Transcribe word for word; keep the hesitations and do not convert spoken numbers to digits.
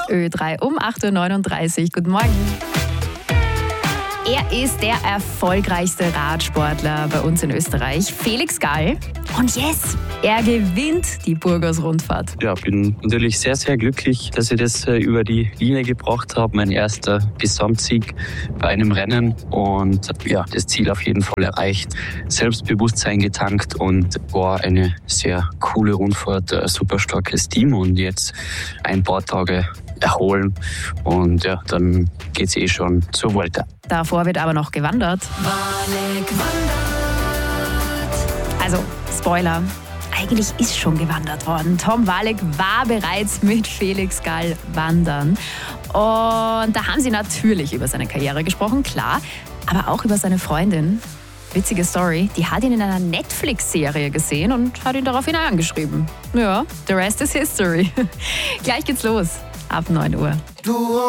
Ö drei um acht Uhr neununddreißig. Guten Morgen. Er ist der erfolgreichste Radsportler bei uns in Österreich, Felix Gall. Und yes, er gewinnt die Burgos-Rundfahrt. Ja, bin natürlich sehr, sehr glücklich, dass ich das äh, über die Linie gebracht habe. Mein erster Gesamtsieg bei einem Rennen und ja, das Ziel auf jeden Fall erreicht. Selbstbewusstsein getankt und war eine sehr coole Rundfahrt, ein super starkes Team und jetzt ein paar Tage erholen und ja, dann geht's eh schon zur Volta. Davor wird aber noch gewandert. Also, Spoiler, eigentlich ist schon gewandert worden. Tom Walek war bereits mit Felix Gall wandern. Und da haben sie natürlich über seine Karriere gesprochen, klar, aber auch über seine Freundin. Witzige Story, die hat ihn in einer Netflix-Serie gesehen und hat ihn daraufhin angeschrieben. Ja, the rest is history. Gleich geht's los, ab neun Uhr.